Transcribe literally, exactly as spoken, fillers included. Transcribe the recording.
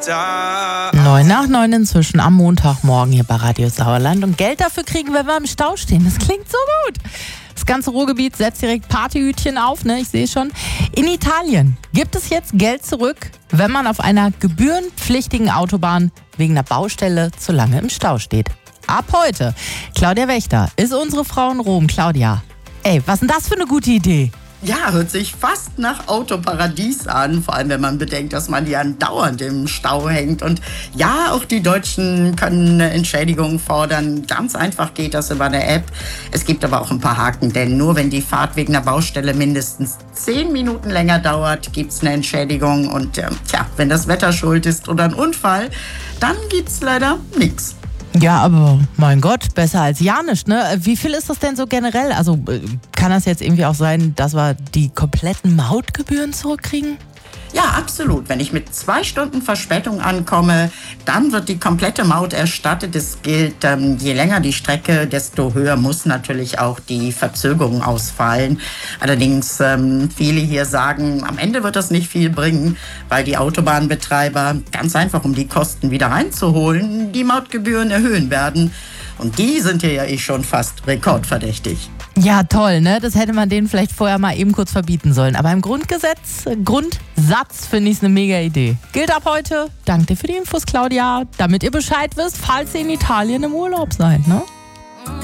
da. Neun nach neun inzwischen am Montagmorgen hier bei Radio Sauerland. Und Geld dafür kriegen, wenn wir im Stau stehen. Das klingt so gut. Das ganze Ruhrgebiet setzt direkt Partyhütchen auf, ne? Ich sehe schon. In Italien gibt es jetzt Geld zurück, wenn man auf einer gebührenpflichtigen Autobahn wegen einer Baustelle zu lange im Stau steht. Ab heute. Claudia Wächter ist unsere Frau in Rom. Claudia, ey, was ist denn das für eine gute Idee? Ja, hört sich fast nach Autoparadies an, vor allem wenn man bedenkt, dass man ja andauernd im Stau hängt. Und ja, auch die Deutschen können eine Entschädigung fordern. Ganz einfach geht das über eine App. Es gibt aber auch ein paar Haken, denn nur wenn die Fahrt wegen einer Baustelle mindestens zehn Minuten länger dauert, gibt es eine Entschädigung. Und äh, tja, wenn das Wetter schuld ist oder ein Unfall, dann gibt's leider nichts. Ja, aber mein Gott, besser als ja nicht, ne? Wie viel ist das denn so generell? Also kann das jetzt irgendwie auch sein, dass wir die kompletten Mautgebühren zurückkriegen? Ja, absolut. Wenn ich mit zwei Stunden Verspätung ankomme, dann wird die komplette Maut erstattet. Es gilt, ähm, je länger die Strecke, desto höher muss natürlich auch die Verzögerung ausfallen. Allerdings, ähm, viele hier sagen, am Ende wird das nicht viel bringen, weil die Autobahnbetreiber ganz einfach, um die Kosten wieder reinzuholen, die Mautgebühren erhöhen werden. Und die sind hier ja eh schon fast rekordverdächtig. Ja, toll, ne? Das hätte man denen vielleicht vorher mal eben kurz verbieten sollen. Aber im Grundgesetz, Grundsatz finde ich es eine mega Idee. Gilt ab heute. Danke dir für die Infos, Claudia. Damit ihr Bescheid wisst, falls ihr in Italien im Urlaub seid, ne?